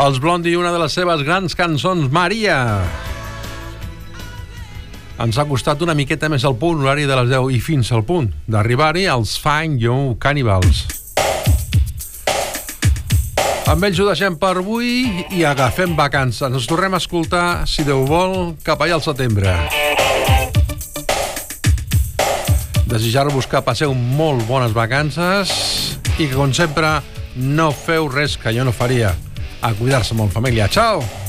Els Blondie, una de les seves grans cançons, Maria. Ens ha costat una miqueta més al punt, horari de les 10 i fins al punt d'arribar-hi als Fine Young Cannibals. Amb ells ho deixem per avui i agafem vacances. Ens tornem a escoltar, si Déu vol, cap allà al setembre. Desitjar-vos que passeu molt bones vacances i que, com sempre, no feu res que jo no faria. A cuidar-se molt, família. Ciao!